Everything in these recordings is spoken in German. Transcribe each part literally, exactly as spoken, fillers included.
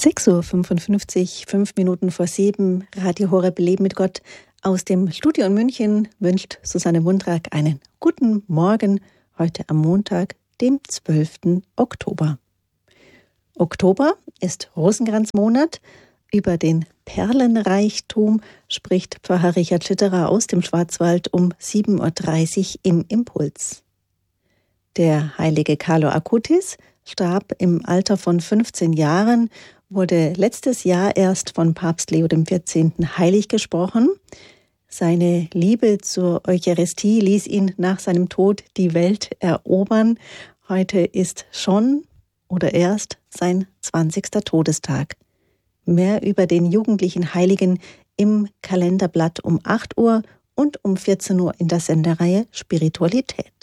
sechs Uhr fünfundfünfzig, fünf Minuten vor sieben, Radio Horeb Leben mit Gott. Aus dem Studio in München wünscht Susanne Mundrak einen guten Morgen, heute am Montag, dem zwölften Oktober. Oktober ist Rosenkranzmonat. Über den Perlenreichtum spricht Pfarrer Richard Schitterer aus dem Schwarzwald um sieben Uhr dreißig im Impuls. Der heilige Carlo Acutis starb im Alter von fünfzehn Jahren, wurde letztes Jahr erst von Papst Leo der vierzehnte heilig gesprochen. Seine Liebe zur Eucharistie ließ ihn nach seinem Tod die Welt erobern. Heute ist schon oder erst sein zwanzigster Todestag. Mehr über den jugendlichen Heiligen im Kalenderblatt um acht Uhr und um vierzehn Uhr in der Sendereihe Spiritualität.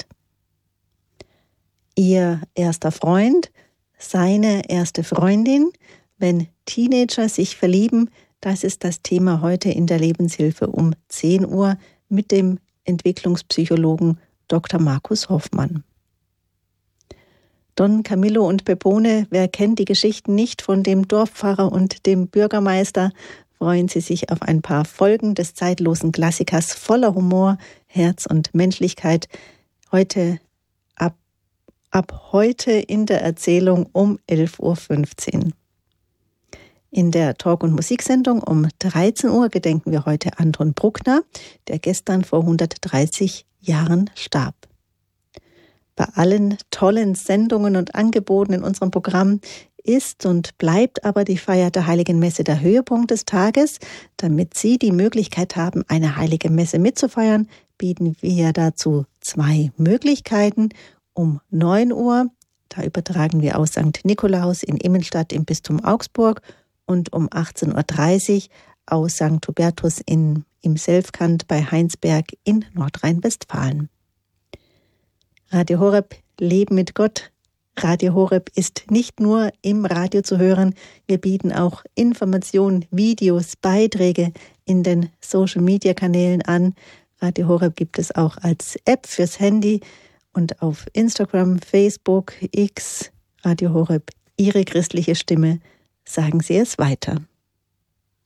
Ihr erster Freund, seine erste Freundin, wenn Teenager sich verlieben, das ist das Thema heute in der Lebenshilfe um zehn Uhr mit dem Entwicklungspsychologen Doktor Markus Hoffmann. Don Camillo und Pepone, wer kennt die Geschichten nicht von dem Dorfpfarrer und dem Bürgermeister? Freuen Sie sich auf ein paar Folgen des zeitlosen Klassikers voller Humor, Herz und Menschlichkeit. Heute ab, ab heute in der Erzählung um elf Uhr fünfzehn. In der Talk- und Musiksendung um dreizehn Uhr gedenken wir heute Anton Bruckner, der gestern vor hundertdreißig Jahren starb. Bei allen tollen Sendungen und Angeboten in unserem Programm ist und bleibt aber die Feier der Heiligen Messe der Höhepunkt des Tages. Damit Sie die Möglichkeit haben, eine Heilige Messe mitzufeiern, bieten wir dazu zwei Möglichkeiten. Um neun Uhr, da übertragen wir aus Sankt Nikolaus in Immenstadt im Bistum Augsburg, und um achtzehn Uhr dreißig aus Sankt Hubertus in, im Selfkant bei Heinsberg in Nordrhein-Westfalen. Radio Horeb, Leben mit Gott. Radio Horeb ist nicht nur im Radio zu hören, wir bieten auch Informationen, Videos, Beiträge in den Social-Media-Kanälen an. Radio Horeb gibt es auch als App fürs Handy und auf Instagram, Facebook, X, Radio Horeb, Ihre christliche Stimme. Sagen Sie es weiter.